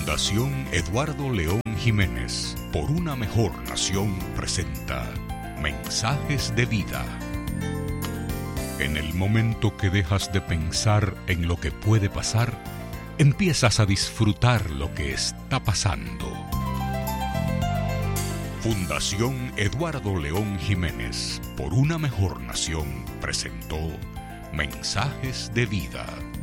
Fundación Eduardo León Jiménez, por una mejor nación, presenta Mensajes de Vida. En el momento que dejas de pensar en lo que puede pasar, empiezas a disfrutar lo que está pasando. Fundación Eduardo León Jiménez, por una mejor nación, presentó Mensajes de Vida.